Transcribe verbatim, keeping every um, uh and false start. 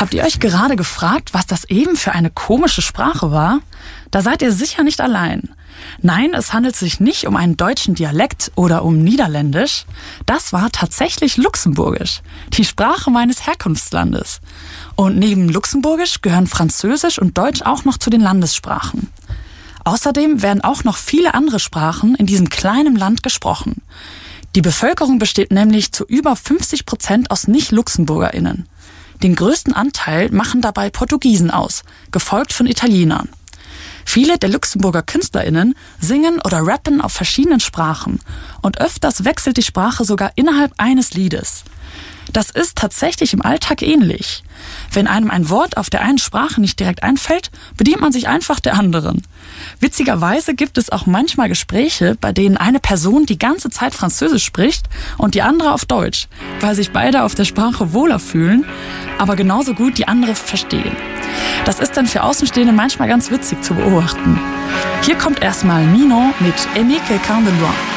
Habt ihr euch gerade gefragt, was das eben für eine komische Sprache war? Da seid ihr sicher nicht allein. Nein, es handelt sich nicht um einen deutschen Dialekt oder um Niederländisch. Das war tatsächlich Luxemburgisch, die Sprache meines Herkunftslandes. Und neben Luxemburgisch gehören Französisch und Deutsch auch noch zu den Landessprachen. Außerdem werden auch noch viele andere Sprachen in diesem kleinen Land gesprochen. Die Bevölkerung besteht nämlich zu über fünfzig Prozent aus Nicht-LuxemburgerInnen. Den größten Anteil machen dabei Portugiesen aus, gefolgt von Italienern. Viele der Luxemburger KünstlerInnen singen oder rappen auf verschiedenen Sprachen und öfters wechselt die Sprache sogar innerhalb eines Liedes. Das ist tatsächlich im Alltag ähnlich. Wenn einem ein Wort auf der einen Sprache nicht direkt einfällt, bedient man sich einfach der anderen. Witzigerweise gibt es auch manchmal Gespräche, bei denen eine Person die ganze Zeit Französisch spricht und die andere auf Deutsch, weil sich beide auf der Sprache wohler fühlen, aber genauso gut die andere verstehen. Das ist dann für Außenstehende manchmal ganz witzig zu beobachten. Hier kommt erstmal Minon mit Aimé quelqu'un de loin.